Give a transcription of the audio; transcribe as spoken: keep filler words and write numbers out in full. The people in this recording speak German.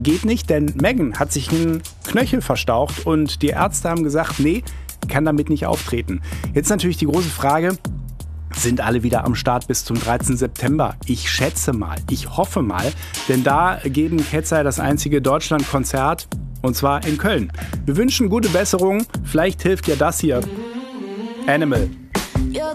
Geht nicht, denn Meghan hat sich einen Knöchel verstaucht und die Ärzte haben gesagt, nee, kann damit nicht auftreten. Jetzt natürlich die große Frage, sind alle wieder am Start bis zum dreizehnten September? Ich schätze mal, ich hoffe mal, denn da geben Ketzer das einzige Deutschlandkonzert und zwar in Köln. Wir wünschen gute Besserung, vielleicht hilft ja das hier. Animal.